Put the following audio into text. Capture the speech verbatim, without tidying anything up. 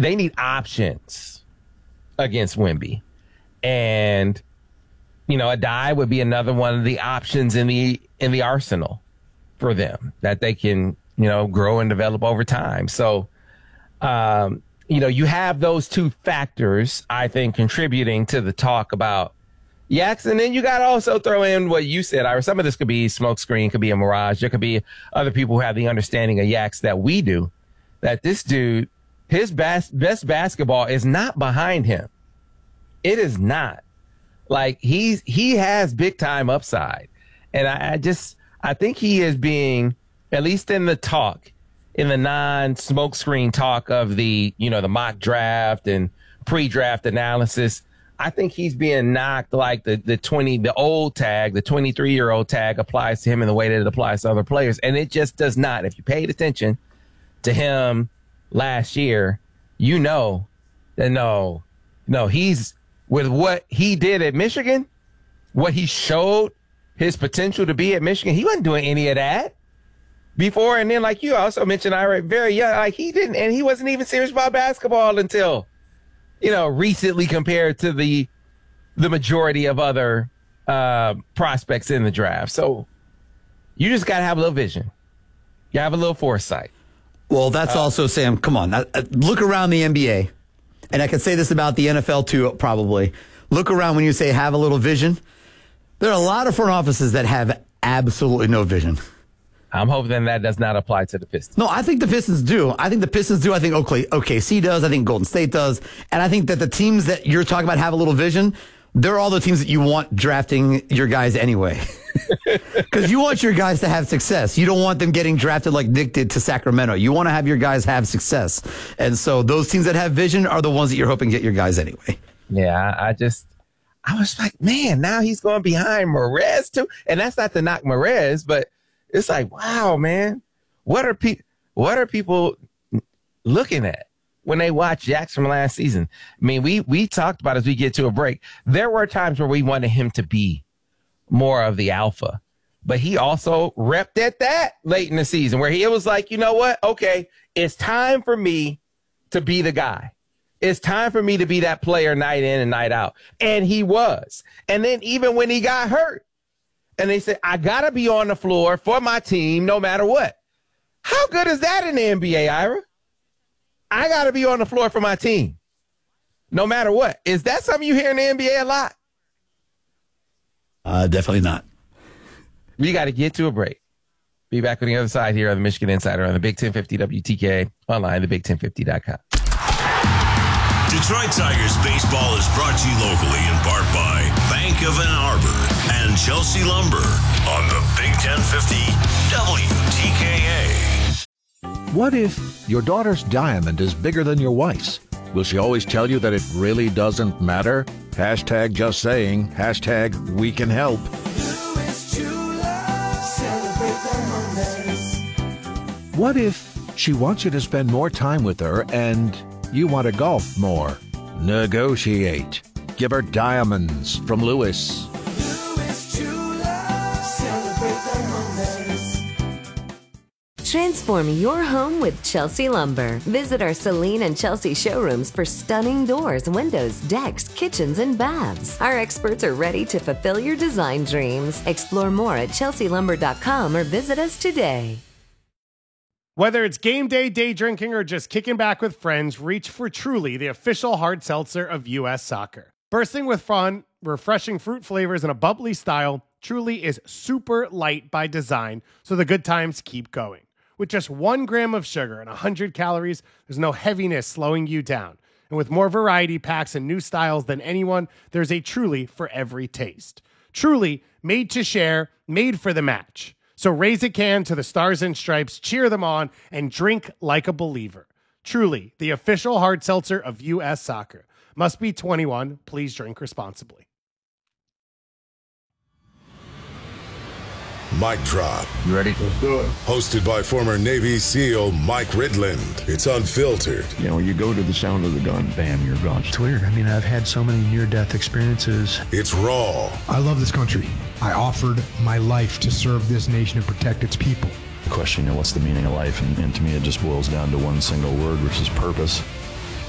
they need options against Wemby. And, you know, Adai would be another one of the options in the in the arsenal for them that they can, you know, grow and develop over time. So, um, you know, you have those two factors, I think, contributing to the talk about Yaks. And then you got to also throw in what you said, Ira. Some of this could be smokescreen, could be a mirage. There could be other people who have the understanding of Yaks that we do, that this dude, his best, best basketball is not behind him. It is not. Like, he's, he has big time upside. And I, I just, I think he is being, at least in the talk, in the non-smokescreen talk of the, you know, the mock draft and pre-draft analysis, I think he's being knocked like the, the twenty, the old tag, the twenty-three year old tag applies to him in the way that it applies to other players. And it just does not. If you paid attention to him last year, you know that no, no, he's with what he did at Michigan, what he showed his potential to be at Michigan. He wasn't doing any of that before. And then, like you also mentioned, Ira, very young, like he didn't, and he wasn't even serious about basketball until, you know, recently compared to the the majority of other uh, prospects in the draft. So you just got to have a little vision. You have a little foresight. Well, that's uh, also, Sam, come on. Uh, look around the N B A. And I can say this about the N F L too, probably. Look around when you say have a little vision. There are a lot of front offices that have absolutely no vision. I'm hoping that does not apply to the Pistons. No, I think the Pistons do. I think the Pistons do. I think O K C does. I think Golden State does. And I think that the teams that you're talking about have a little vision. They're all the teams that you want drafting your guys anyway. Because you want your guys to have success. You don't want them getting drafted like Nick did to Sacramento. You want to have your guys have success. And so those teams that have vision are the ones that you're hoping get your guys anyway. Yeah, I, I just, I was like, man, now he's going behind Morez too. And that's not to knock Morez, but it's like, wow, man, what are people, what are people looking at when they watch Yaks from last season? I mean, we, we talked about as we get to a break, there were times where we wanted him to be more of the alpha, but he also repped at that late in the season where he, it was like, you know what? Okay, it's time for me to be the guy. It's time for me to be that player night in and night out. And he was. And then even when he got hurt and they said, I got to be on the floor for my team no matter what. How good is that in the N B A, Ira? I got to be on the floor for my team no matter what. Is that something you hear in the N B A a lot? Uh, definitely not. We got to get to a break. Be back on the other side here on the Michigan Insider on the Big ten fifty W T K online, the big ten fifty dot com. Detroit Tigers baseball is brought to you locally in part by Bank of Ann Arbor and Chelsea Lumber on the Big ten fifty W T K A. What if your daughter's diamond is bigger than your wife's? Will she always tell you that it really doesn't matter? Hashtag just saying. Hashtag we can help. What if she wants you to spend more time with her and you want to golf more? Negotiate. Give her diamonds from Lewis. Transform your home with Chelsea Lumber. Visit our Celine and Chelsea showrooms for stunning doors, windows, decks, kitchens, and baths. Our experts are ready to fulfill your design dreams. Explore more at chelsea lumber dot com or visit us today. Whether it's game day, day drinking, or just kicking back with friends, reach for Truly, the official hard seltzer of U S Soccer. Bursting with fun, refreshing fruit flavors, and a bubbly style, Truly is super light by design, so the good times keep going. With just one gram of sugar and one hundred calories, there's no heaviness slowing you down. And with more variety packs and new styles than anyone, there's a Truly for every taste. Truly, made to share, made for the match. So raise a can to the Stars and Stripes, cheer them on, and drink like a believer. Truly, the official hard seltzer of U S Soccer. Must be twenty-one. Please drink responsibly. Mic Drop. You ready? Let's do it. Hosted by former Navy SEAL Mike Ridland. It's unfiltered. You know, you go to the sound of the gun, bam, you're gone. It's weird. I mean, I've had so many near-death experiences. It's raw. I love this country. I offered my life to serve this nation and protect its people. The question, you know, what's the meaning of life? And, and to me, it just boils down to one single word, which is purpose.